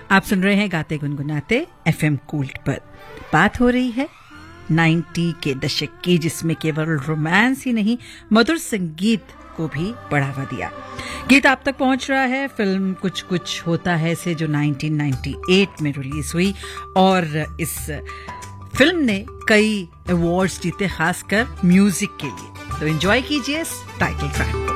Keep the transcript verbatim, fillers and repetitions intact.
आप सुन रहे हैं गाते गुनगुनाते एफएम कूल्ड पर। बात हो रही है नब्बे के दशक की, जिसमें केवल रोमांस ही नहीं मधुर संगीत को भी बढ़ावा दिया। गीत आप तक पहुंच रहा है फिल्म कुछ कुछ होता है से, जो उन्नीस सौ अट्ठानवे में रिलीज हुई और इस फिल्म ने कई अवार्ड्स जीते, खासकर म्यूजिक के लिए। तो एंजॉय कीजिए इस टाइटल ट्रैक को।